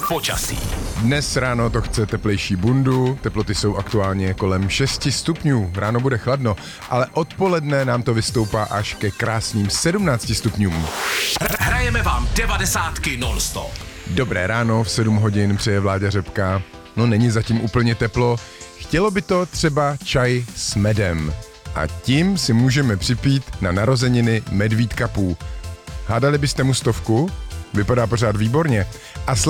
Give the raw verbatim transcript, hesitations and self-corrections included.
počasí. Dnes ráno to chce teplejší bundu, teploty jsou aktuálně kolem šesti stupňů, ráno bude chladno, ale odpoledne nám to vystoupá až ke krásným sedmnácti stupňům. Hrajeme vám devadesátky non-stop. Dobré ráno, v sedm hodin přeje Vláďa Řepka. No není zatím úplně teplo, chtělo by to třeba čaj s medem. A tím si můžeme připít na narozeniny Medvídka Pů. Hádali byste mu stovku? Vypadá pořád výborně.